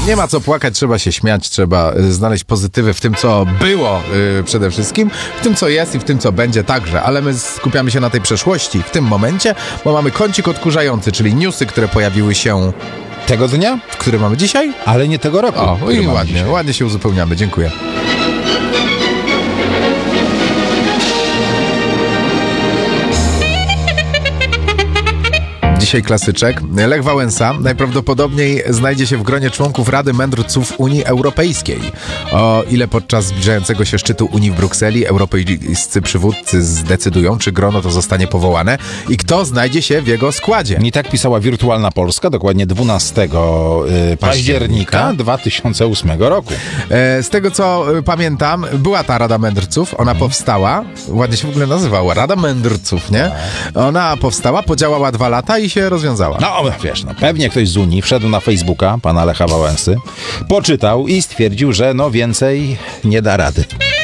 Nie ma co płakać, trzeba się śmiać, trzeba znaleźć pozytywy w tym, co było przede wszystkim, w tym, co jest i w tym, co będzie także, ale my skupiamy się na tej przeszłości w tym momencie, bo mamy kącik odkurzający, czyli newsy, które pojawiły się Tego dnia, który mamy dzisiaj. ale nie tego roku. O, który i mamy ładnie, dzisiaj. ładnie się uzupełniamy, dziękuję. Dzisiaj klasyczek. Lech Wałęsa najprawdopodobniej znajdzie się w gronie członków Rady Mędrców Unii Europejskiej. O ile podczas zbliżającego się szczytu Unii w Brukseli europejscy przywódcy zdecydują, czy grono to zostanie powołane i kto znajdzie się w jego składzie. I tak pisała Wirtualna Polska, dokładnie 12 października 2008 roku. Z tego, co pamiętam, była ta Rada Mędrców, ona powstała, ładnie się w ogóle nazywała, Rada Mędrców, nie? Ona powstała, podziałała 2 lata i się rozwiązała. No wiesz, pewnie ktoś z Unii wszedł na Facebooka pana Lecha Wałęsy, poczytał i stwierdził, że więcej nie da rady.